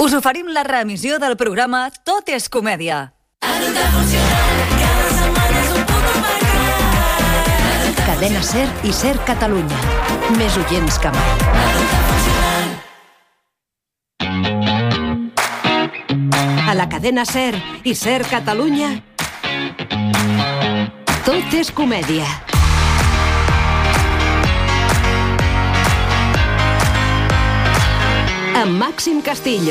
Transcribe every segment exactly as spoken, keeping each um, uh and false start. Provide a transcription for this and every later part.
Us oferim la reemissió del programa Tot és comèdia. Cadena SER i SER Catalunya. Més oients que mai. A la cadena SER i SER Catalunya, Tot és comèdia. Amb Màxim Castillo.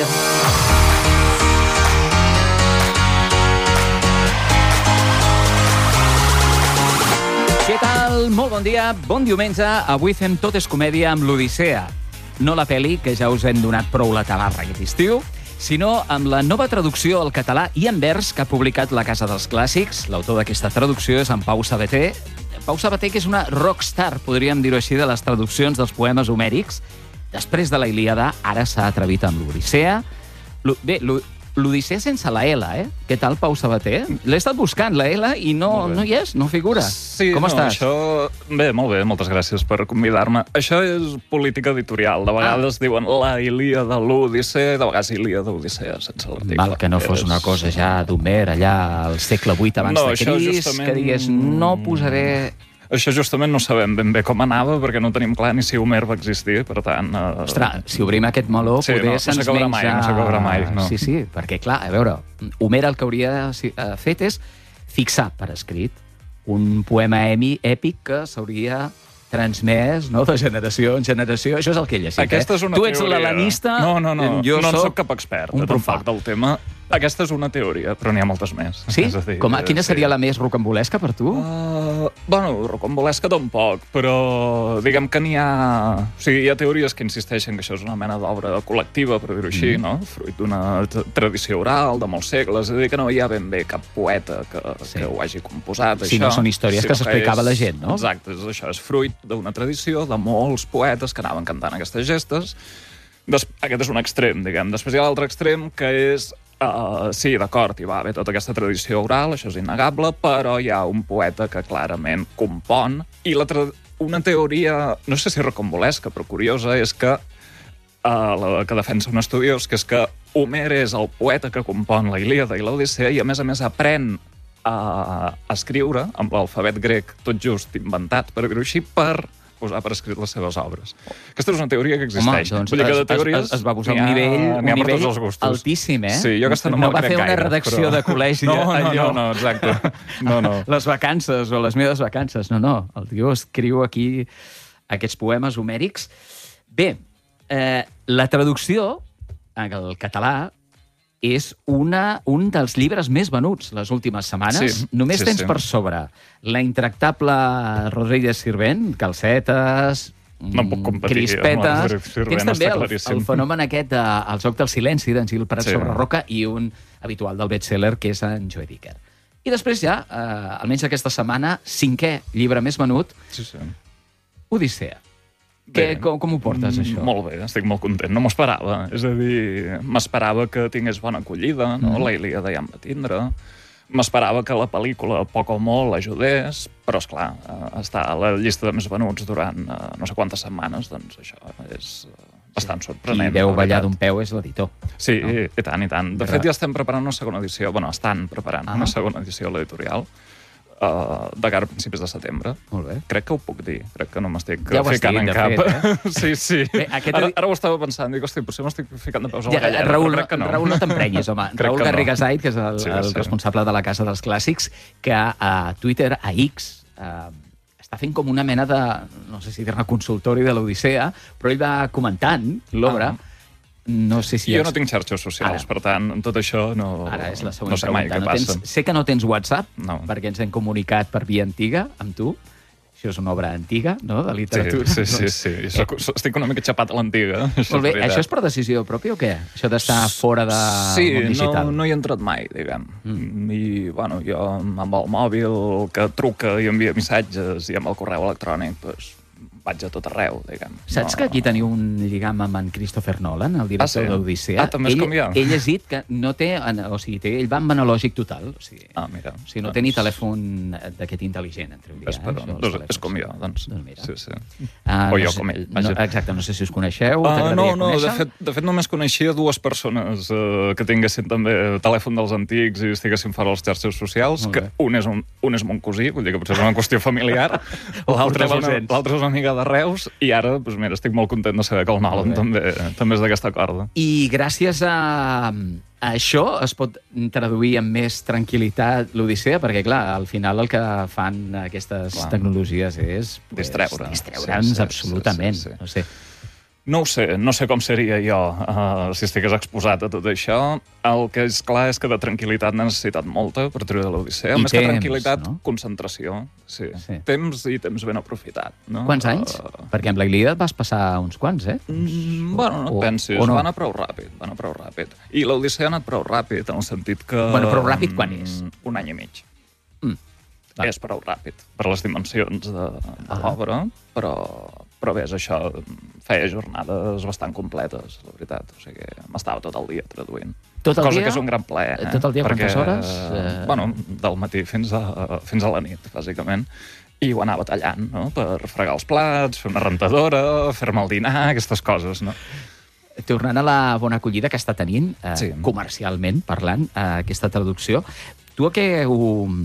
Què tal? Molt bon dia, bon diumenge. Avui fem Tot és comèdia amb l'Odissea. No la pel·li, que ja us hem donat prou la tabarra aquest estiu, sinó amb la nova traducció al català i en vers que ha publicat la Casa dels Clàssics. L'autor d'aquesta traducció és en Pau Sabater. Pau Sabater, que és una rockstar, podríem dir-ho així, de les traduccions dels poemes homèrics. Després de la Ilíada, ara s'ha atrevit amb l'Odissea. Bé, l'Odissea sense la L, eh? Què tal, Pau Sabater? L'he estat buscant, la L, i no, no hi és, no figura. Sí, Com no, estàs? Això... Bé, molt bé, moltes gràcies per convidar-me. Això és política editorial. De vegades ah. diuen la Ilíada, l'Odissea, de vegades Ilíada, Odissea, sense l'article. Val, que no fos és... una cosa ja d'Homer, allà al segle vuit abans no, de Crist, justament... que digués, no posaré... Això justament no sabem ben bé com anava, perquè no tenim clar ni si Homer va existir, per tant... Uh... Ostres, si obrim aquest meló, sí, poder no, se'ns no menja... mai, no s'acabarà mai, no. Sí, sí, perquè, clar, a veure, Homer el que hauria fet és fixar per escrit un poema èpic que s'hauria transmès, no?, de generació en generació. Això és el que he llegit, Aquesta eh? és una tu ets teoria. l'helenista... No, no, no, jo no, no soc soc cap expert, un tampoc del tema. Aquesta és una teoria, però n'hi ha moltes més. Sí? És a dir, Com, quina sí. seria la més rocambolesca per tu? Uh, bueno, rocambolesca tampoc, però diguem que n'hi ha... O sigui, hi ha teories que insisteixen que això és una mena d'obra col·lectiva, per dir-ho així, mm. no? Fruit d'una tradició oral de molts segles, és a dir, que no hi ha ben bé cap poeta que, sí. que ho hagi composat, si això. No són històries que s'explicava a la gent, no? Exacte, és això, és fruit d'una tradició de molts poetes que anaven cantant aquestes gestes. Des... Aquest és un extrem, diguem. Després hi ha l'altre extrem, que és... Uh, sí, d'acord, hi va haver tota aquesta tradició oral, això és innegable, però hi ha un poeta que clarament compon, i la tra... una teoria, no sé si rocambolesca, però curiosa, és que, uh, la que defensa un estudiós, que és que Homer és el poeta que compon la Ilíada i l'Odissea, i a més a més aprèn a escriure amb l'alfabet grec tot just inventat, per dir-ho així, per posar per escrit les seves obres. Aquesta és una teoria que existeix. Home, doncs Vull dir que de teories es, es, es va posar un nivell, un nivell altíssim, eh? Sí, jo aquesta no, no no va fer gaire, una redacció però... de col·legi. No, no, allò. no, no, exacte. No, no. Les vacances o les meves vacances. No, no, el tio escriu aquí aquests poemes homèrics. Bé, eh, la traducció en el català és una, un dels llibres més venuts les últimes setmanes. Sí, Només sí, tens sí. per sobre La intractable Rodríguez Sirvent, Calcetes, no puc competir, Crispetes. Sirvent, tens també el, claríssim. el fenomen aquest de El joc del silenci, d'en Gil Prat Sí. sobre Roca, i un habitual del bestseller, que és en Joe Dicker. I després ja, eh, almenys aquesta setmana, cinquè llibre més venut, Sí, sí. Odissea. Que, com, com ho portes, això? Molt bé, estic molt content. No m'ho esperava. És a dir, m'esperava que tingués bona acollida, no? Mm. La Ilíada ja em va tindre. M'esperava que la pel·lícula, poc o molt, l'ajudés, però, esclar, està a la llista de més venuts durant no sé quantes setmanes, doncs això és bastant sorprenent. Qui deu ballar d'un peu és l'editor. Sí, no? i, i tant, i tant. De fet, ja estem preparant una segona edició, bueno, estan preparant ah. una segona edició a l'editorial, Uh, de cara a principis de setembre. Molt bé. Crec que ho puc dir. Crec que no m'estic ja ficant dit, en cap. Fet, eh? Sí, sí. Bé, aquest... ara, ara ho estava pensant. Dic, hosti, potser m'estic ficant de peus a la ja, galleda, Raül, però crec que no. Raül, no t'emprenyis, home. Raül Garrigasait, que és el, sí, el sí. responsable de la Casa dels Clàssics, que a Twitter, a X, eh, està fent com una mena de, no sé si dir-ne consultori de l'Odissea, però ell va comentant l'obra. Ah. No sé si jo és... no tinc xarxes socials, Ara. per tant, amb tot això no, Ara és la següent no sé mai pregunta. què No passa. tens, sé que no tens WhatsApp, no. perquè ens hem comunicat per via antiga amb tu. Això és una obra antiga, no?, de literatura. Sí, sí, sí. sí. Soc, estic una mica xapat a l'antiga. Molt bé, això és per decisió pròpia o què? Això d'estar fora de sí, món digital? Sí, no, no hi he entrat mai, diguem. Mm. I, bueno, jo amb el mòbil que truca i envia missatges i amb el correu electrònic, doncs, vaig a tot arreu, diguem. Saps no... que aquí teniu un lligam amb en Christopher Nolan, el director ah, sí? d'Odissea? Ah, també és ell, com jo. Ell ha llegit que no té... O sigui, té, ell va amb analògic total. O sigui, ah, mira. O sigui, no doncs... té ni telèfon d'aquest intel·ligent, en teoria. És, però, eh, doncs, és com jo, doncs. doncs mira. Sí, sí. Uh, o no jo sé, com ell. No, exacte, no sé si us coneixeu, uh, t'agradaria no, no, conèixer? de fet, de fet només coneixia dues persones uh, que tinguessin també telèfon dels antics i estiguessin fora les xarxes socials, que un és, un, un és mon cosí, vull dir que potser és una qüestió familiar, l'altre és, una, és una amiga de Reus, i ara, doncs mira, estic molt content de saber que el Nolan també, també és d'aquesta corda. I gràcies a... Això es pot traduir amb més tranquil·litat l'Odissea, perquè, clar, al final el que fan aquestes clar. tecnologies és... Pues, distreure. Distreure'ns sí, sí, absolutament. Sí, sí, sí. No sé. No ho sé, no sé com seria jo uh, si estigués exposat a tot això. El que és clar és que de tranquil·litat n'he necessitat molta per treure l'Odissea. Més temps, que tranquil·litat, no? Concentració. Sí. sí. Temps i temps ben aprofitat. No? Quants anys? Uh... Perquè amb la Ilíada vas passar uns quants, eh? Mm, bueno, no et pensis. O no? Va anar prou ràpid. Va anar prou ràpid. I l'Odissea ha anat prou ràpid, en el sentit que... Bueno, prou ràpid quan és? Un any i mig. Mm. És prou ràpid, per les dimensions de, de ah. l'obra, però... Però bé, això feia jornades bastant completes, la veritat. O sigui, m'estava tot el dia traduint. Tot el Cosa dia? que és un gran plaer. Eh? Tot el dia, Perquè, quantes hores? Eh... Bueno, del matí fins a, fins a la nit, bàsicament. I ho anava tallant, no?, per fregar els plats, fer una rentadora, fer-me el dinar, aquestes coses, no? Tornant a la bona acollida que està tenint, eh, sí. comercialment parlant, eh, aquesta traducció, tu a què ho...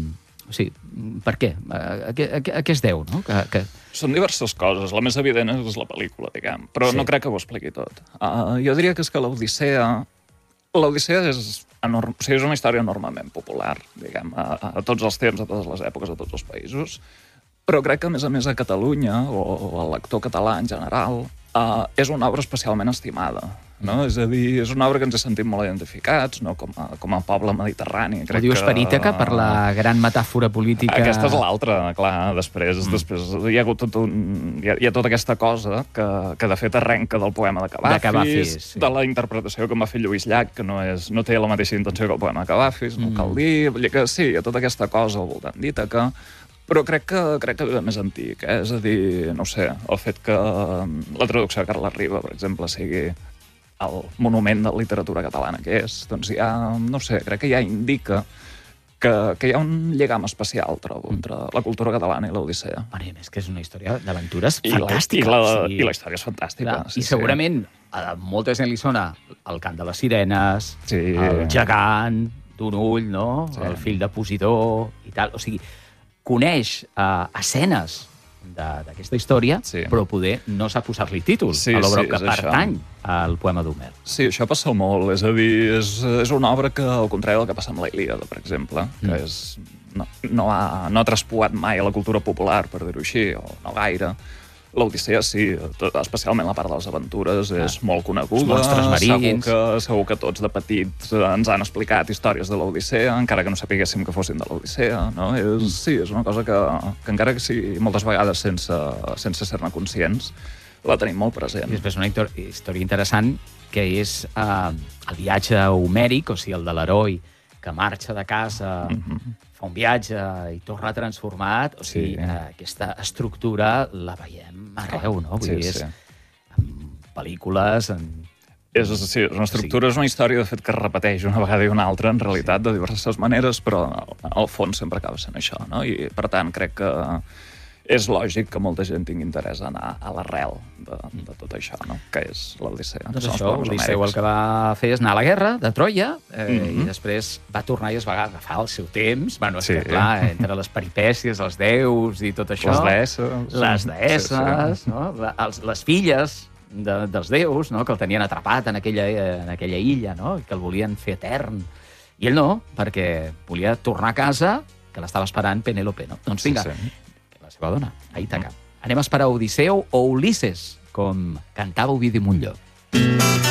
O sigui, per què? A què, a què, a què es deu, no? Que, que... Són diverses coses. La més evident és la pel·lícula, diguem. Però sí. no crec que ho expliqui tot. Uh, jo diria que és que l'Odissea... L'Odissea és, enorm... o sigui, és una història enormement popular, diguem, a, a tots els temps, a totes les èpoques, a tots els països. Però crec que, a més a més, a Catalunya, o, o al lector català en general, uh, és una obra especialment estimada. No? És a dir, és una obra que ens he sentit molt identificats, no? com, a, com a poble mediterrani. Crec ho dius que... per Ítaca, per la gran metàfora política... Aquesta és l'altra, clar. Després, mm. després hi ha hagut tot un... Hi ha, hi ha tota aquesta cosa que, que de fet arrenca del poema de Cavafis, de, Cavafis, sí. de la interpretació que en va fer Lluís Llach, que no, és, no té la mateixa intenció que el poema de Cavafis, mm. no cal dir... Vull dir que sí, hi ha tota aquesta cosa al voltant d'Ítaca, però crec que, crec que ve més antic, eh? És a dir, no sé, el fet que la traducció de Carles Riba, per exemple, sigui el monument de la literatura catalana que és, doncs ja, no sé, crec que ja indica que, que hi ha un lligam especial, trobo, entre la cultura catalana i l'Odissea. Bueno, i més que és una història d'aventures I fantàstica. La, i, la, o sigui, I la història és fantàstica. Clar, sí, I segurament sí. a molta gent li sona el cant de les sirenes, sí. el gegant d'un ull, no? Sí. El fill de Posidó i tal. O sigui, coneix uh, escenes d'aquesta història, sí. però poder no sap posar-li títol sí, a l'obra sí, que pertany això. Al poema d'Homer. Sí, això passa molt. És a dir, és, és una obra que, al contrari del que passa amb la Ilíada, per exemple, que mm. és, no, no, ha, no ha traspuat mai a la cultura popular, per dir-ho així, o no gaire. L'Odissea, sí, tot, especialment la part de les aventures, ah. és molt coneguda. Els monstres marins. Segur que, segur que tots de petits ens han explicat històries de l'Odissea, encara que no sapiguéssim que fossin de l'Odissea, no? És, mm. Sí, és una cosa que, que encara que sí, moltes vegades sense, sense ser-ne conscients, la tenim molt present. I després una història interessant, que és uh, el viatge homèric, o sigui, el de l'heroi, que marxa de casa, mm-hmm. fa un viatge i torna transformat. O sigui, sí. uh, aquesta estructura la veiem arreu, no? Vull sí, dir, és sí. en pel·lícules, en... És, sí, és una estructura, és una història, de fet, que es repeteix una vegada i una altra, en realitat, de diverses maneres, però al fons sempre acaba sent això, no? I, per tant, crec que és lògic que molta gent tingui interès a anar a l'arrel de, de tot això, no? Que és l'Odissea. Doncs això, l'Odisseu el que va fer és anar a la guerra de Troia, eh, mm-hmm. i després va tornar i es va agafar el seu temps. Bueno, és sí. que, clar, entre les peripècies, els déus i tot això... Les deesses. Les deesses, sí, sí. no? Les, les filles de, dels déus, no? Que el tenien atrapat en aquella, en aquella illa, no? Que el volien fer etern. I ell no, perquè volia tornar a casa, que l'estava esperant Penèlope, no? Doncs vinga, sí, sí. la seva dona, a Ítaca. Mm. Anem a esperar Odisseu o Ulisses, com cantava Ovidi Montllor.